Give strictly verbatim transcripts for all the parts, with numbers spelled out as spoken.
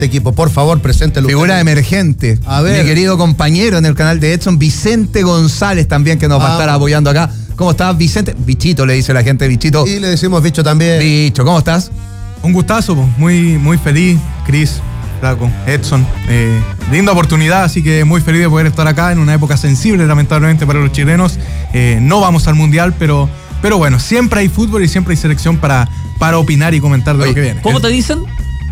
equipo, por favor, preséntelo. Figura emergente. A ver. Mi querido compañero en el canal de Edson, Vicente González, también, que nos ah, va a estar apoyando acá. ¿Cómo estás, Vicente? Bichito, le dice la gente, Bichito. Y le decimos Bicho también. Bicho, ¿cómo estás? Un gustazo, muy, muy feliz, Cris, Flaco, Edson. Eh, linda oportunidad, así que muy feliz de poder estar acá en una época sensible, lamentablemente, para los chilenos. Eh, no vamos al Mundial, pero, pero bueno, siempre hay fútbol y siempre hay selección para, para opinar y comentar de Oye, lo que viene. ¿Cómo te dicen?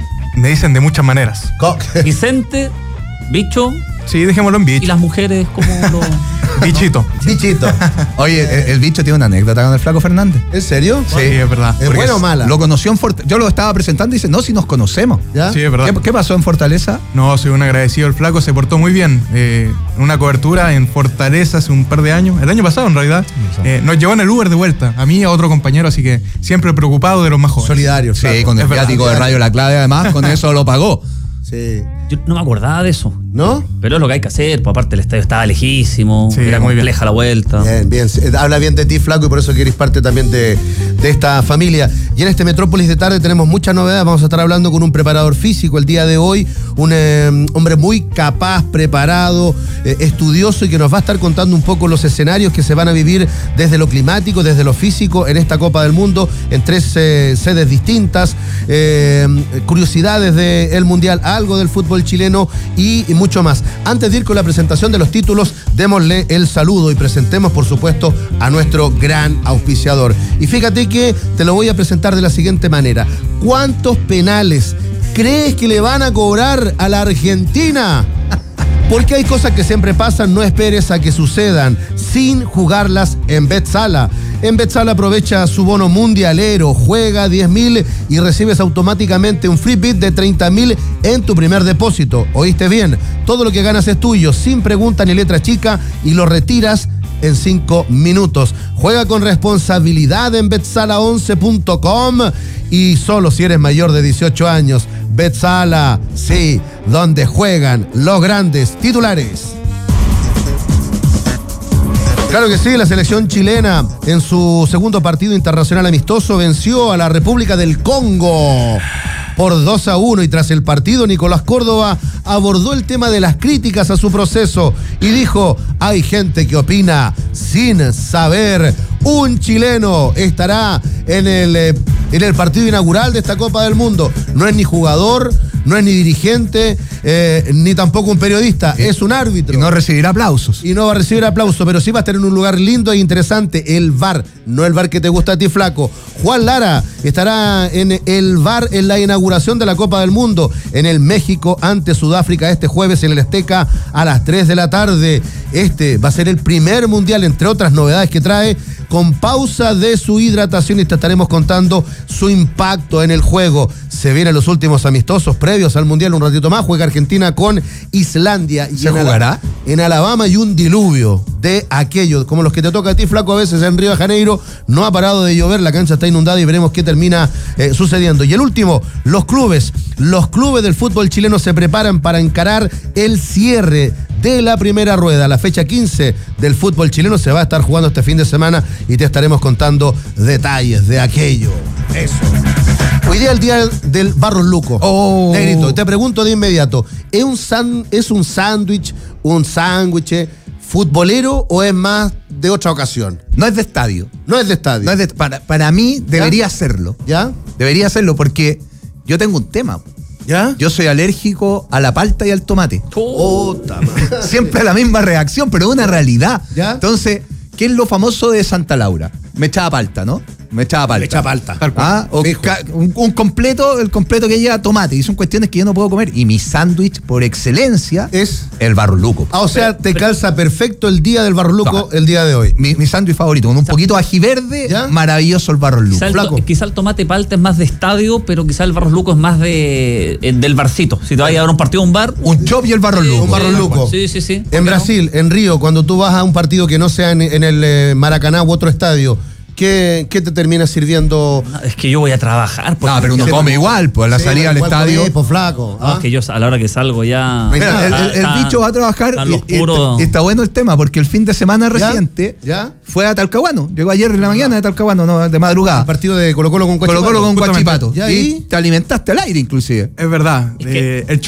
Me dicen de muchas maneras. Vicente, Bicho. Sí, dejémoslo en Bicho. ¿Y las mujeres cómo lo...? Bichito. Bichito. Oye, el, el Bicho tiene una anécdota con el Flaco Fernández. ¿En serio? Sí, es verdad. ¿Es buena o mala? Lo conoció en Fortaleza. Yo lo estaba presentando y dice, no, si nos conocemos. ¿Ya? Sí, es verdad. ¿Qué, qué pasó en Fortaleza? No, soy un agradecido. El Flaco se portó muy bien. Eh, una cobertura en Fortaleza hace un par de años. El año pasado, en realidad. Eh, nos llevó en el Uber de vuelta. A mí y a otro compañero, así que siempre preocupado de los más jóvenes. Solidario. Sí, Flaco. con el Es verdad. viático de Radio La Clave, además, con eso lo pagó. Sí. Yo no me acordaba de eso. ¿No? Pero es lo que hay que hacer, pues aparte el estadio estaba lejísimo, Sí, era muy bien. compleja la vuelta. Bien, bien. Habla bien de ti, Flaco, y por eso que eres parte también de, de esta familia. Y en este Metrópolis de tarde tenemos muchas novedades. Vamos a estar hablando con un preparador físico el día de hoy, un eh, hombre muy capaz, preparado, eh, estudioso, y que nos va a estar contando un poco los escenarios que se van a vivir desde lo climático, desde lo físico, en esta Copa del Mundo, en tres eh, sedes distintas, eh, curiosidades del Mundial, algo del fútbol chileno y, y mucho más. Antes de ir con la presentación de los títulos, démosle el saludo y presentemos, por supuesto, a nuestro gran auspiciador. Y fíjate que te lo voy a presentar de la siguiente manera. ¿Cuántos penales crees que le van a cobrar a la Argentina? Porque hay cosas que siempre pasan, no esperes a que sucedan sin jugarlas en Betsala. En Betsala aprovecha su bono mundialero, juega diez mil y recibes automáticamente un free bit de treinta mil en tu primer depósito. ¿Oíste bien? Todo lo que ganas es tuyo, sin pregunta ni letra chica, y lo retiras en cinco minutos. Juega con responsabilidad en betsala once punto com y solo si eres mayor de dieciocho años. Betsala, sí, donde juegan los grandes titulares. Claro que sí, la selección chilena en su segundo partido internacional amistoso venció a la República del Congo por dos a uno, y tras el partido Nicolás Córdoba abordó el tema de las críticas a su proceso y dijo: hay gente que opina sin saber. Un chileno estará en el, eh, en el partido inaugural de esta Copa del Mundo. No es ni jugador, no es ni dirigente, eh, ni tampoco un periodista, es un árbitro. Y no recibirá aplausos. Y no va a recibir aplausos, pero sí va a estar en un lugar lindo e interesante, el V A R, no el V A R que te gusta a ti, Flaco. Juan Lara estará en el V A R en la inauguración de la Copa del Mundo en el México ante Sudáfrica este jueves en el Azteca a las tres de la tarde. Este va a ser el primer mundial, entre otras novedades que trae, con pausa de su hidratación, y te estaremos contando su impacto en el juego. Se vienen los últimos amistosos previos al mundial, un ratito más. Juega Argentina con Islandia. Y ¿Se jugará? Ala- en Alabama hay un diluvio de aquello, como los que te toca a ti, Flaco, a veces en Río de Janeiro. No ha parado de llover, la cancha está inundada y veremos qué termina eh, sucediendo. Y el último, los clubes. Los clubes del fútbol chileno se preparan para encarar el cierre de la primera rueda. La fecha quince del fútbol chileno se va a estar jugando este fin de semana y te estaremos contando detalles de aquello. Eso. Hoy día es el día del Barros Luco. Oh. Negrito, te pregunto de inmediato, ¿es un san, es un sándwich, un sándwich futbolero o es más de otra ocasión? No es de estadio. No es de estadio. No es de, para, para mí debería serlo. ¿Ya? Debería serlo porque yo tengo un tema. ¿Ya? Yo soy alérgico a la palta y al tomate. Oh, tama. Siempre la misma reacción, pero es una realidad. ¿Ya? Entonces, ¿qué es lo famoso de Santa Laura? Me echaba palta, ¿no? Me echaba palta. Me echaba palta. Ah, o ca- un, un completo, el completo que lleva tomate. Y son cuestiones que yo no puedo comer. Y mi sándwich por excelencia Es. el Barros Luco. Ah, o sea, te calza perfecto el día del Barros Luco, No. el día de hoy. Mi, mi sándwich favorito, con un poquito de ají verde, ¿Ya? maravilloso el Barros Luco. Quizá el, to- Flaco. quizá el tomate palta es más de estadio, pero quizá el Barros Luco es más de eh, del barcito. Si te vas a llevar a un partido a un bar. Un chop y el Barros Sí, Luco. Un Barros sí, Luco. Sí, sí, sí. En Brasil, en Río, cuando tú vas a un partido que no sea en, en el eh, Maracaná u otro estadio, ¿qué, qué te termina sirviendo? No, es que yo voy a trabajar. No, pero uno come igual, pues a la Sí, salida al igual estadio. comés, po, flaco. No, ¿ah? es que yo a la hora que salgo ya. Mira, el, el- el está- bicho va a trabajar están y, los y- puros- y está bueno el tema porque el fin de semana ¿Ya? reciente ¿Ya? fue a Talcahuano. Llegó ayer en la mañana de Talcahuano, no, de madrugada. El partido de Colo Colo con Colo Guachipato. Colo con Justamente. Guachipato. ¿Y Y ahí? te alimentaste al aire inclusive. Es verdad. Es que- eh, el